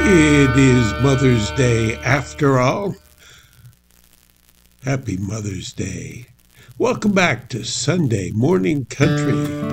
It is Mother's Day after all. Happy Mother's Day. Welcome back to Sunday Morning Country.